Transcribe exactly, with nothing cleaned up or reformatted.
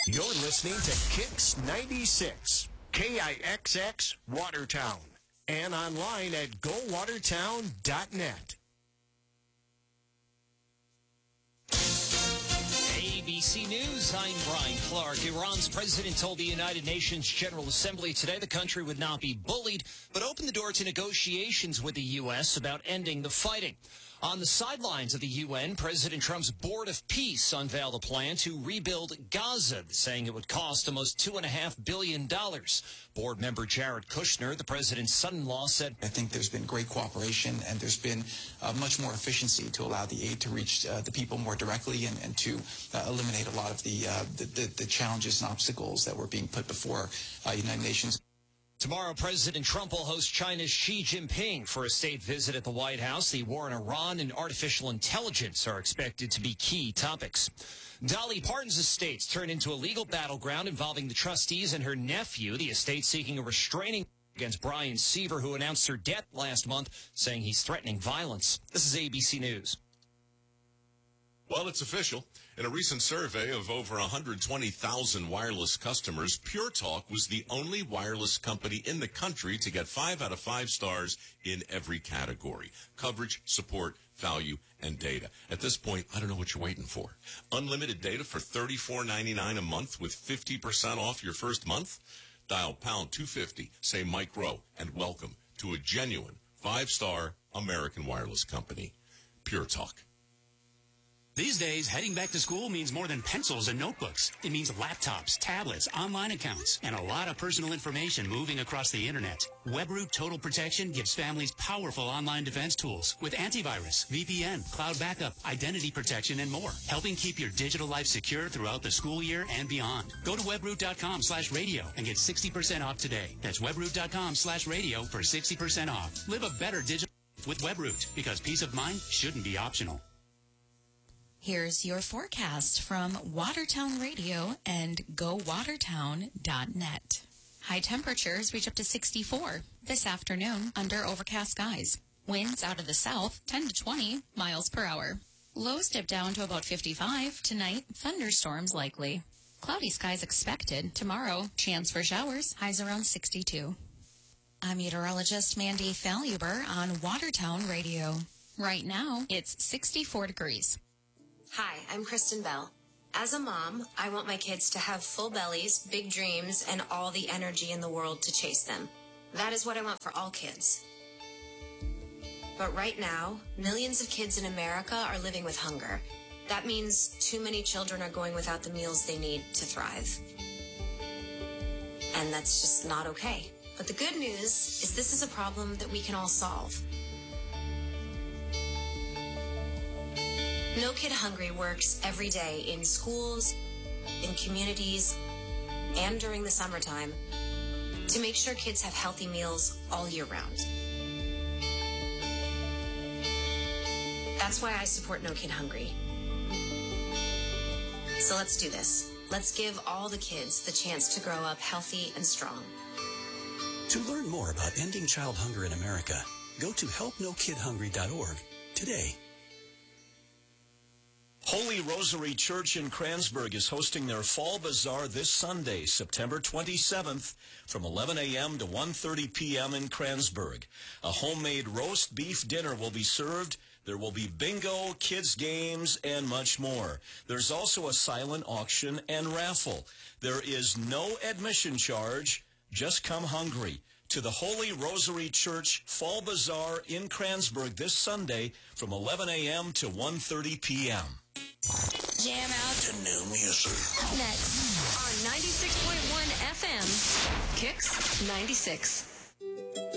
You're listening to Kix ninety-six, K I X X Watertown, and online at go watertown dot net. A B C News, I'm Brian Clark. Iran's president told the United Nations General Assembly today the country would not be bullied, but open the door to negotiations with the U S about ending the fighting. On the sidelines of the U N, President Trump's Board of Peace unveiled a plan to rebuild Gaza, saying it would cost almost two point five billion dollars. Board member Jared Kushner, the president's son-in-law, said, I think there's been great cooperation and there's been uh, much more efficiency to allow the aid to reach uh, the people more directly and, and to uh, eliminate a lot of the, uh, the, the, the challenges and obstacles that were being put before uh, United Nations. Tomorrow, President Trump will host China's Xi Jinping for a state visit at the White House. The war in Iran and artificial intelligence are expected to be key topics. Dolly Parton's estate turned into a legal battleground involving the trustees and her nephew. The estate seeking a restraining against Brian Seaver, who announced her death last month, saying he's threatening violence. This is A B C News. Well, it's official. In a recent survey of over one hundred twenty thousand wireless customers, Pure Talk was the only wireless company in the country to get five out of five stars in every category: coverage, support, value, and data. At this point, I don't know what you're waiting for. Unlimited data for thirty-four ninety-nine a month with fifty percent off your first month? Dial pound two fifty, say Mike Rowe, and welcome to a genuine five-star American wireless company, Pure Talk. These days, heading back to school means more than pencils and notebooks. It means laptops, tablets, online accounts, and a lot of personal information moving across the internet. WebRoot Total Protection gives families powerful online defense tools with antivirus, V P N, cloud backup, identity protection, and more, helping keep your digital life secure throughout the school year and beyond. Go to webroot.com slash radio and get sixty percent off today. That's webroot.com slash radio for sixty percent off. Live a better digital life with WebRoot, because peace of mind shouldn't be optional. Here's your forecast from Watertown Radio and go watertown dot net. High temperatures reach up to sixty-four this afternoon under overcast skies. Winds out of the south, ten to twenty miles per hour. Lows dip down to about fifty-five tonight. Thunderstorms likely. Cloudy skies expected. Tomorrow, chance for showers. Highs around sixty-two. I'm meteorologist Mandy Faluber on Watertown Radio. Right now, it's sixty-four degrees. Hi, I'm Kristen Bell. As a mom, I want my kids to have full bellies, big dreams, and all the energy in the world to chase them. That is what I want for all kids. But right now, millions of kids in America are living with hunger. That means too many children are going without the meals they need to thrive. And that's just not okay. But the good news is this is a problem that we can all solve. No Kid Hungry works every day in schools, in communities, and during the summertime to make sure kids have healthy meals all year round. That's why I support No Kid Hungry. So let's do this. Let's give all the kids the chance to grow up healthy and strong. To learn more about ending child hunger in America, go to help no kid hungry dot org today. Holy Rosary Church in Kranzberg is hosting their Fall Bazaar this Sunday, September twenty-seventh, from eleven a.m. to one thirty p.m. in Kranzberg. A homemade roast beef dinner will be served. There will be bingo, kids' games, and much more. There's also a silent auction and raffle. There is no admission charge. Just come hungry. To the Holy Rosary Church Fall Bazaar in Kranzberg this Sunday from eleven a.m. to one thirty p.m. Jam out to new music. Next On ninety-six point one F M, Kix ninety-six.